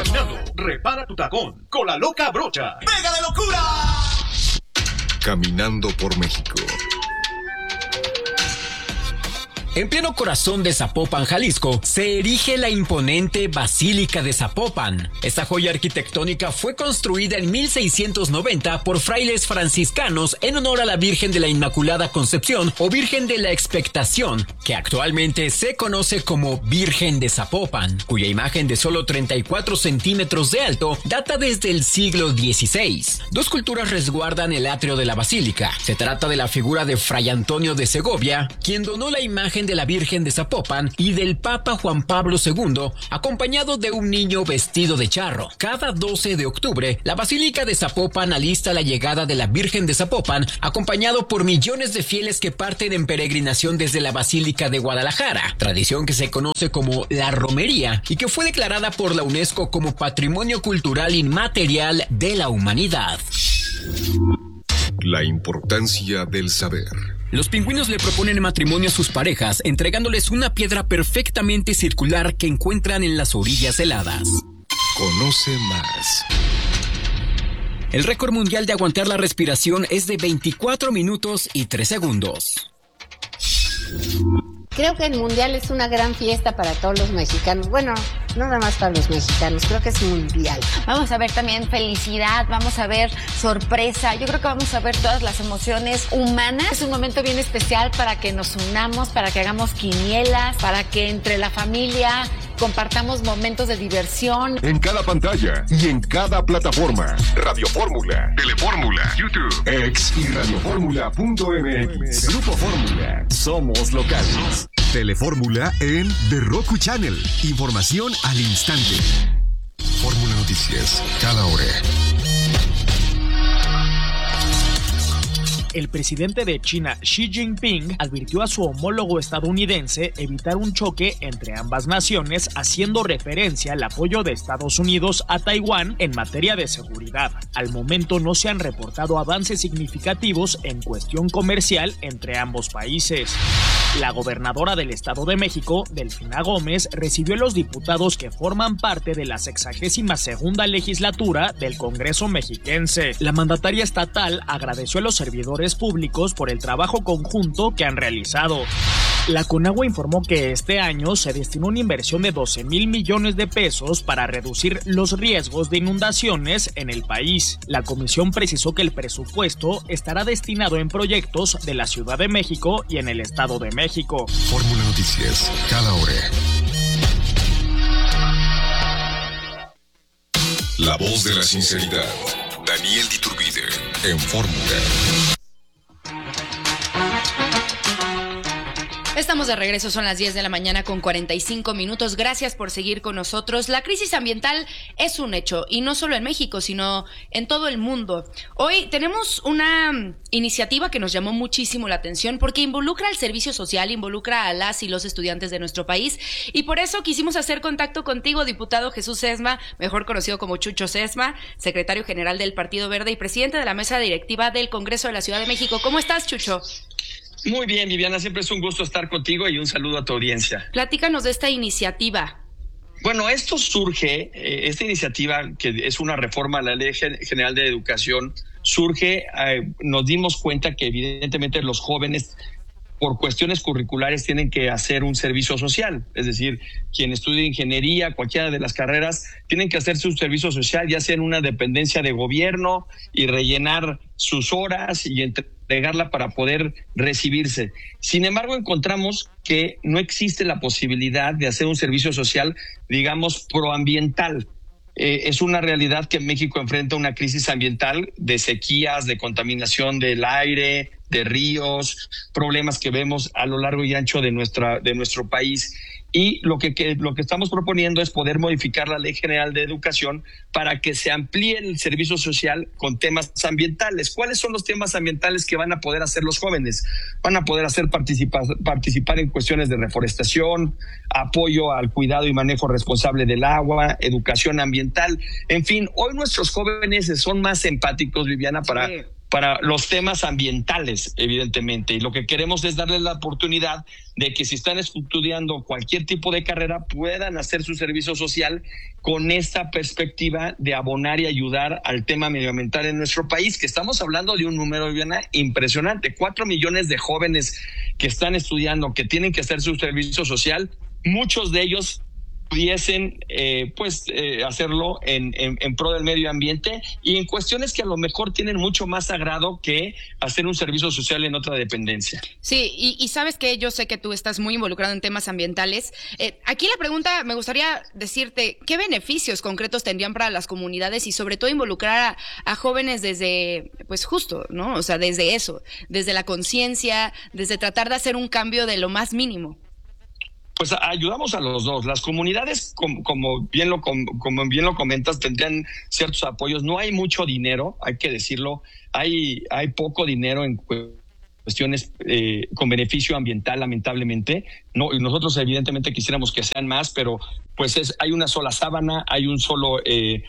caminando, repara tu tacón con la loca brocha. ¡Pega de locura! Caminando por México. En pleno corazón de Zapopan, Jalisco, se erige la imponente Basílica de Zapopan. Esta joya arquitectónica fue construida en 1690 por frailes franciscanos en honor a la Virgen de la Inmaculada Concepción o Virgen de la Expectación, que actualmente se conoce como Virgen de Zapopan, cuya imagen de solo 34 centímetros de alto data desde el siglo XVI. Dos esculturas resguardan el atrio de la basílica. Se trata de la figura de Fray Antonio de Segovia, quien donó la imagen de la Virgen de Zapopan, y del Papa Juan Pablo II, acompañado de un niño vestido de charro. Cada 12 de octubre, la Basílica de Zapopan alista la llegada de la Virgen de Zapopan, acompañado por millones de fieles que parten en peregrinación desde la Basílica de Guadalajara, tradición que se conoce como la romería y que fue declarada por la UNESCO como Patrimonio Cultural Inmaterial de la Humanidad. La importancia del saber. Los pingüinos le proponen matrimonio a sus parejas, entregándoles una piedra perfectamente circular que encuentran en las orillas heladas. Conoce más. El récord mundial de aguantar la respiración es de 24 minutos y 3 segundos. Creo que el mundial es una gran fiesta para todos los mexicanos. Bueno, no nada más para los mexicanos, creo que es mundial. Vamos a ver también felicidad, vamos a ver sorpresa. Yo creo que vamos a ver todas las emociones humanas. Es un momento bien especial para que nos unamos, para que hagamos quinielas, para que entre la familia compartamos momentos de diversión. En cada pantalla y en cada plataforma. Radio Fórmula, Telefórmula, YouTube, X y radiofórmula.mx. Grupo Fórmula. Somos locales. Telefórmula en The Roku Channel. Información al instante. Fórmula Noticias, cada hora. El presidente de China, Xi Jinping, advirtió a su homólogo estadounidense evitar un choque entre ambas naciones, haciendo referencia al apoyo de Estados Unidos a Taiwán en materia de seguridad. Al momento no se han reportado avances significativos en cuestión comercial entre ambos países. La gobernadora del Estado de México, Delfina Gómez, recibió a los diputados que forman parte de la 62ª legislatura del Congreso mexiquense. La mandataria estatal agradeció a los servidores públicos por el trabajo conjunto que han realizado. La Conagua informó que este año se destinó una inversión de 12,000 millones de pesos para reducir los riesgos de inundaciones en el país. La comisión precisó que el presupuesto estará destinado en proyectos de la Ciudad de México y en el Estado de México. Fórmula Noticias, cada hora. La voz de la sinceridad. Daniel Diturbide, en Fórmula. Estamos de regreso, son las 10 de la mañana con 45 minutos. Gracias por seguir con nosotros. La crisis ambiental es un hecho, y no solo en México, sino en todo el mundo. Hoy tenemos una iniciativa que nos llamó muchísimo la atención porque involucra al servicio social, involucra a las y los estudiantes de nuestro país, y por eso quisimos hacer contacto contigo, diputado Jesús Sesma, mejor conocido como Chucho Sesma, secretario general del Partido Verde y presidente de la mesa directiva del Congreso de la Ciudad de México. ¿Cómo estás, Chucho? Muy bien, Viviana, siempre es un gusto estar contigo y un saludo a tu audiencia. Platícanos de esta iniciativa. Bueno, esto surge, esta iniciativa que es una reforma a la Ley General de Educación, surge, nos dimos cuenta que evidentemente los jóvenes por cuestiones curriculares tienen que hacer un servicio social, es decir, quien estudia ingeniería, cualquiera de las carreras, tienen que hacerse un servicio social, ya sea en una dependencia de gobierno y rellenar sus horas y entregarla para poder recibirse. Sin embargo, encontramos que no existe la posibilidad de hacer un servicio social, digamos, proambiental. Es una realidad que México enfrenta una crisis ambiental de sequías, de contaminación del aire, de ríos, problemas que vemos a lo largo y ancho de nuestro país. Y lo que estamos proponiendo es poder modificar la Ley General de Educación para que se amplíe el servicio social con temas ambientales. ¿Cuáles son los temas ambientales que van a poder hacer los jóvenes? Van a poder hacer participar en cuestiones de reforestación, apoyo al cuidado y manejo responsable del agua, educación ambiental. En fin, hoy nuestros jóvenes son más empáticos, Viviana, para para los temas ambientales, evidentemente. Y lo que queremos es darles la oportunidad de que si están estudiando cualquier tipo de carrera puedan hacer su servicio social con esta perspectiva de abonar y ayudar al tema medioambiental en nuestro país, que estamos hablando de un número, Viviana, impresionante. 4 millones de jóvenes que están estudiando, que tienen que hacer su servicio social, muchos de ellos pudiesen hacerlo en pro del medio ambiente y en cuestiones que a lo mejor tienen mucho más sagrado que hacer un servicio social en otra dependencia. Sí, y sabes que yo sé que tú estás muy involucrado en temas ambientales. Aquí la pregunta, me gustaría decirte, ¿qué beneficios concretos tendrían para las comunidades y sobre todo involucrar a jóvenes desde, pues justo, ¿no? O sea, desde eso, desde la conciencia, desde tratar de hacer un cambio de lo más mínimo? Pues ayudamos a los dos. Las comunidades, como bien lo comentas, tendrían ciertos apoyos. No hay mucho dinero, hay que decirlo. Hay poco dinero en cuestiones con beneficio ambiental, lamentablemente. No, y nosotros evidentemente quisiéramos que sean más, pero pues hay una sola sábana, hay un solo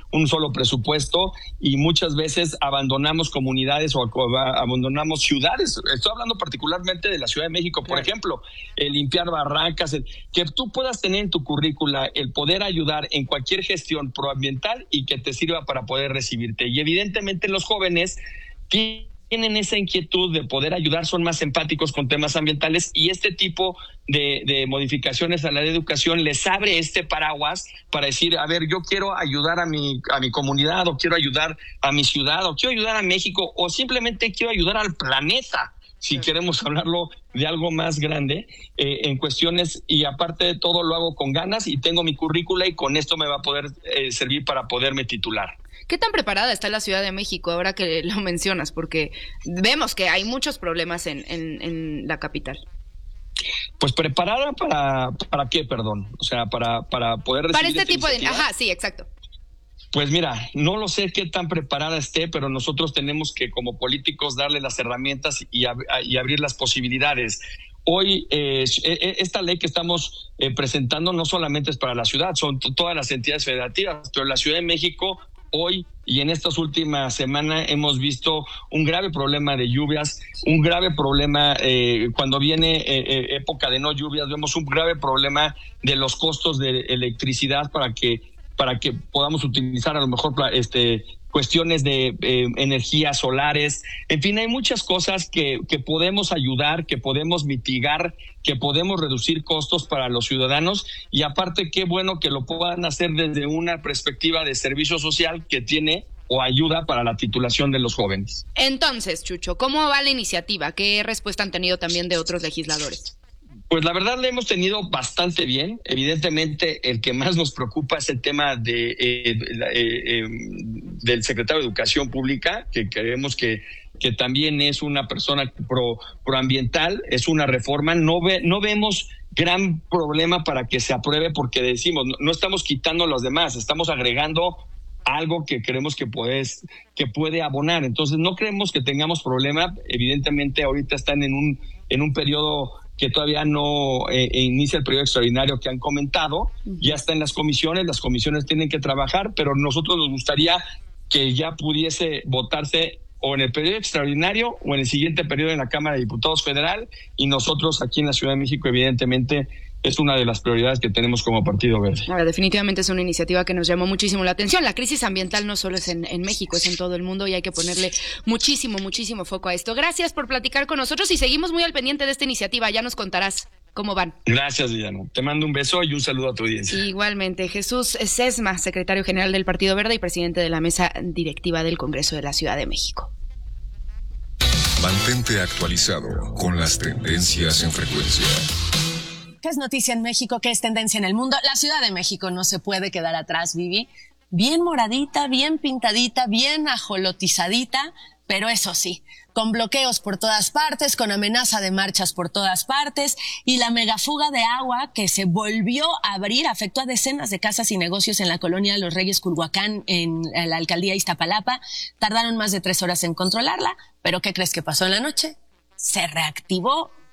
presupuesto y muchas veces abandonamos comunidades o abandonamos ciudades. Estoy hablando particularmente de la Ciudad de México, por ejemplo, limpiar barrancas, que tú puedas tener en tu currícula el poder ayudar en cualquier gestión proambiental y que te sirva para poder recibirte. Y evidentemente los jóvenes tienen esa inquietud de poder ayudar, son más empáticos con temas ambientales y este tipo de modificaciones a la educación les abre este paraguas para decir, a ver, yo quiero ayudar a mi comunidad o quiero ayudar a mi ciudad o quiero ayudar a México o simplemente quiero ayudar al planeta, si queremos hablarlo de algo más grande, en cuestiones, y aparte de todo lo hago con ganas y tengo mi currícula y con esto me va a poder servir para poderme titular. ¿Qué tan preparada está la Ciudad de México ahora que lo mencionas? Porque vemos que hay muchos problemas en la capital. Pues preparada para qué, perdón, o sea, para poder recibir para este tipo iniciativa. Ajá, sí, exacto. Pues mira, no lo sé qué tan preparada esté, pero nosotros tenemos que como políticos darle las herramientas y abrir las posibilidades. Hoy esta ley que estamos presentando no solamente es para la ciudad, son todas las entidades federativas, pero la Ciudad de México hoy y en estas últimas semanas hemos visto un grave problema de lluvias, un grave problema cuando viene época de no lluvias, vemos un grave problema de los costos de electricidad para que podamos utilizar a lo mejor cuestiones de energías solares. En fin, hay muchas cosas que podemos ayudar, que podemos mitigar, que podemos reducir costos para los ciudadanos y aparte qué bueno que lo puedan hacer desde una perspectiva de servicio social que tiene o ayuda para la titulación de los jóvenes. Entonces, Chucho, ¿cómo va la iniciativa? ¿Qué respuesta han tenido también de otros legisladores? Pues la verdad le hemos tenido bastante bien. Evidentemente el que más nos preocupa es el tema del secretario de Educación Pública, que creemos que también es una persona proambiental, es una reforma. No vemos gran problema para que se apruebe porque decimos, no estamos quitando a los demás, estamos agregando algo que creemos que puede abonar. Entonces no creemos que tengamos problema. Evidentemente ahorita están en un periodo que todavía no inicia el periodo extraordinario que han comentado, ya está en las comisiones tienen que trabajar, pero nosotros nos gustaría que ya pudiese votarse o en el periodo extraordinario o en el siguiente periodo en la Cámara de Diputados Federal, y nosotros aquí en la Ciudad de México evidentemente es una de las prioridades que tenemos como Partido Verde. Definitivamente es una iniciativa que nos llamó muchísimo la atención. La crisis ambiental no solo es en México, es en todo el mundo y hay que ponerle muchísimo foco a esto. Gracias por platicar con nosotros y seguimos muy al pendiente de esta iniciativa. Ya nos contarás cómo van. Gracias, Villano. Te mando un beso y un saludo a tu audiencia. Igualmente. Jesús Sesma, secretario general del Partido Verde y presidente de la mesa directiva del Congreso de la Ciudad de México. Mantente actualizado con las tendencias en frecuencia. ¿Qué es noticia en México? ¿Qué es tendencia en el mundo? La Ciudad de México no se puede quedar atrás, Vivi. Bien moradita, bien pintadita, bien ajolotizadita, pero eso sí, con bloqueos por todas partes, con amenaza de marchas por todas partes y la megafuga de agua que se volvió a abrir afectó a decenas de casas y negocios en la colonia Los Reyes Culhuacán, en la alcaldía Iztapalapa. Tardaron más de 3 horas en controlarla, pero ¿qué crees que pasó en la noche? Se reactivó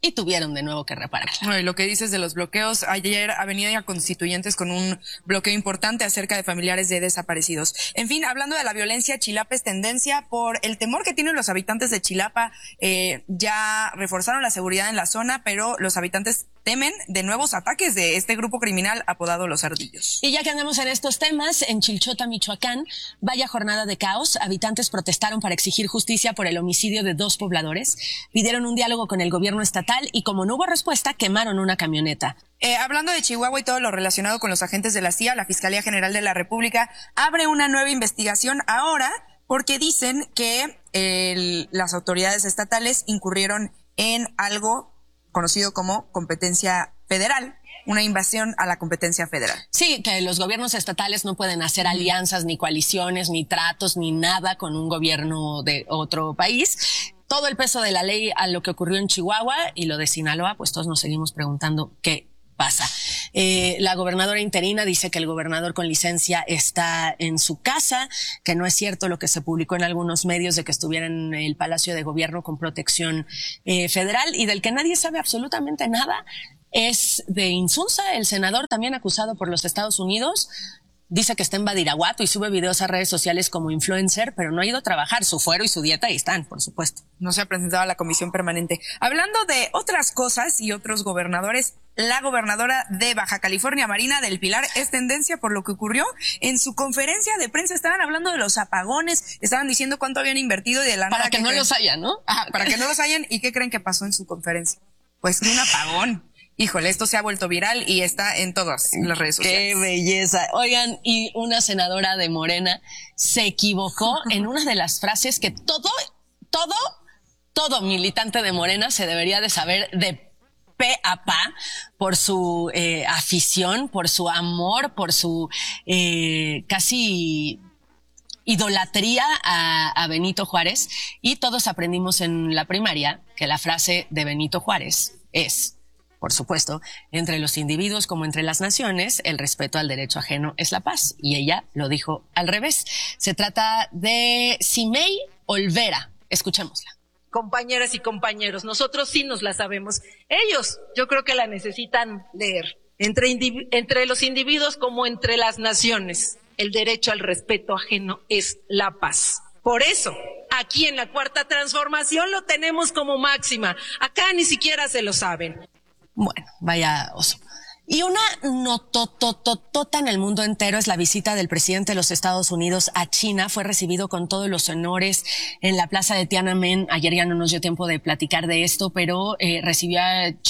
y tuvieron de nuevo que repararla. Ay, lo que dices de los bloqueos, ayer Avenida Constituyentes con un bloqueo importante acerca de familiares de desaparecidos. En fin, hablando de la violencia, Chilapa es tendencia por el temor que tienen los habitantes de Chilapa. Ya reforzaron la seguridad en la zona, pero los habitantes temen de nuevos ataques de este grupo criminal apodado Los Ardillos. Y ya que andamos en estos temas, en Chilchota, Michoacán, vaya jornada de caos. Habitantes protestaron para exigir justicia por el homicidio de 2 pobladores. Pidieron un diálogo con el gobierno estatal y como no hubo respuesta, quemaron una camioneta. Hablando de Chihuahua y todo lo relacionado con los agentes de la CIA, la Fiscalía General de la República abre una nueva investigación ahora porque dicen que las autoridades estatales incurrieron en algo conocido como competencia federal, una invasión a la competencia federal. Sí, que los gobiernos estatales no pueden hacer alianzas, ni coaliciones, ni tratos, ni nada con un gobierno de otro país. Todo el peso de la ley a lo que ocurrió en Chihuahua y lo de Sinaloa, pues todos nos seguimos preguntando qué pasa. La gobernadora interina dice que el gobernador con licencia está en su casa, que no es cierto lo que se publicó en algunos medios de que estuviera en el Palacio de Gobierno con protección federal, y del que nadie sabe absolutamente nada es de Insunza, el senador también acusado por los Estados Unidos. Dice que está en Badiraguato y sube videos a redes sociales como influencer, pero no ha ido a trabajar. Su fuero y su dieta ahí están, por supuesto. No se ha presentado a la comisión permanente. Hablando de otras cosas y otros gobernadores, la gobernadora de Baja California, Marina del Pilar, es tendencia por lo que ocurrió en su conferencia de prensa. Estaban hablando de los apagones, estaban diciendo cuánto habían invertido y de la nada. Para que no los hayan, ¿no? Ajá, para que no los hayan. ¿Y qué creen que pasó en su conferencia? Pues un apagón. Híjole, esto se ha vuelto viral y está en todas las redes sociales. ¡Qué belleza! Oigan, y una senadora de Morena se equivocó en una de las frases que todo militante de Morena se debería de saber de pe a pa por su afición, por su amor, por su casi idolatría a Benito Juárez. Y todos aprendimos en la primaria que la frase de Benito Juárez es: por supuesto, entre los individuos como entre las naciones, el respeto al derecho ajeno es la paz. Y ella lo dijo al revés. Se trata de Simei Olvera. Escuchémosla. Compañeras y compañeros, nosotros sí nos la sabemos. Ellos, yo creo que la necesitan leer. Entre los individuos como entre las naciones, el derecho al respeto ajeno es la paz. Por eso, aquí en la Cuarta Transformación lo tenemos como máxima. Acá ni siquiera se lo saben. Bueno, vaya oso. Y una notototota en el mundo entero es la visita del presidente de los Estados Unidos a China. Fue recibido con todos los honores en la plaza de Tiananmen. Ayer ya no nos dio tiempo de platicar de esto, pero recibió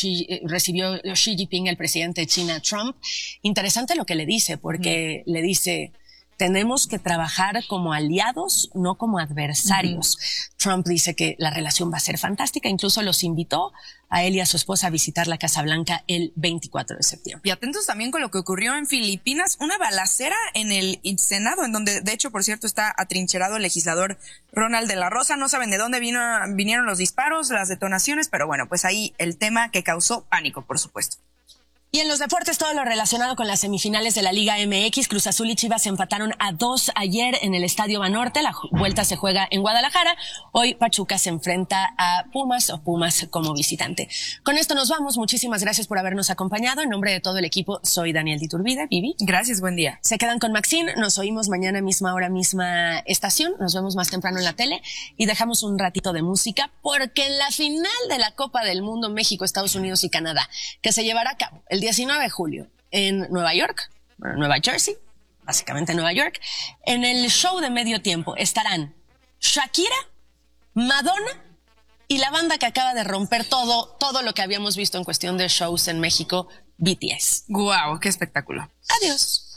Xi Jinping, el presidente de China, Trump. Interesante lo que le dice, porque le dice: tenemos que trabajar como aliados, no como adversarios. Trump dice que la relación va a ser fantástica. Incluso los invitó a él y a su esposa a visitar la Casa Blanca el 24 de septiembre. Y atentos también con lo que ocurrió en Filipinas, una balacera en el Senado, en donde, de hecho, por cierto, está atrincherado el legislador Ronald de la Rosa. No saben de dónde vinieron los disparos, las detonaciones, pero bueno, pues ahí el tema que causó pánico, por supuesto. Y en los deportes, todo lo relacionado con las semifinales de la Liga MX. Cruz Azul y Chivas se empataron a 2 ayer en el Estadio Banorte. La vuelta se juega en Guadalajara. Hoy Pachuca se enfrenta a Pumas como visitante. Con esto nos vamos. Muchísimas gracias por habernos acompañado. En nombre de todo el equipo, soy Daniel de Iturbide. Vivi. Gracias, buen día. Se quedan con Maxine. Nos oímos mañana, misma hora, misma estación. Nos vemos más temprano en la tele y dejamos un ratito de música, porque en la final de la Copa del Mundo, México, Estados Unidos y Canadá, que se llevará a cabo el 19 de julio en Nueva York, Nueva Jersey, básicamente Nueva York, en el show de medio tiempo estarán Shakira, Madonna y la banda que acaba de romper todo lo que habíamos visto en cuestión de shows en México, BTS. ¡Guau! ¡Qué espectáculo! Adiós.